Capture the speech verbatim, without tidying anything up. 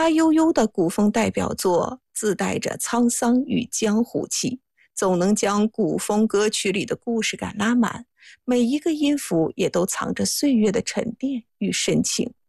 他悠悠的古风代表作自带着沧桑与江湖气，总能将古风歌曲里的故事感拉满，每一个音符也都藏着岁月的沉淀与深情。